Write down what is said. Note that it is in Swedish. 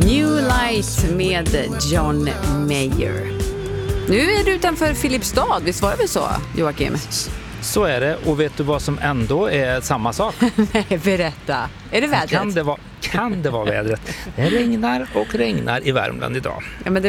New Light med John Mayer. Nu är du utanför Filipstad, visst var det väl så, Joakim? Så är det, och vet du vad som ändå är samma sak? Nej, berätta. Är det vädret? Kan det vara vädret? Det regnar och regnar i Värmland idag. Ja, men